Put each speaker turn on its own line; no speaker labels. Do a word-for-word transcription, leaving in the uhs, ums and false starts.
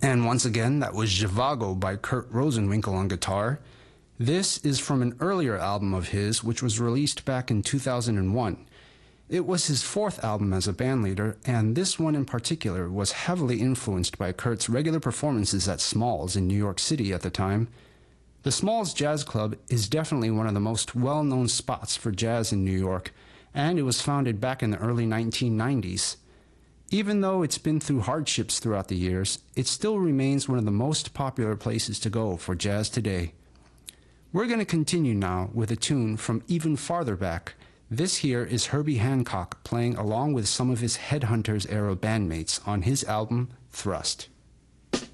And once again, that was Zhivago by Kurt Rosenwinkel on guitar. This is from an earlier album of his, which was released back in two thousand one. It was his fourth album as a bandleader, and this one in particular was heavily influenced by Kurt's regular performances at Smalls in New York City at the time. The Smalls Jazz Club is definitely one of the most well-known spots for jazz in New York, and it was founded back in the early nineteen nineties. Even though it's been through hardships throughout the years, it still remains one of the most popular places to go for jazz today. We're going to continue now with a tune from even farther back. This here is Herbie Hancock playing along with some of his Headhunters era bandmates on his album Thrust.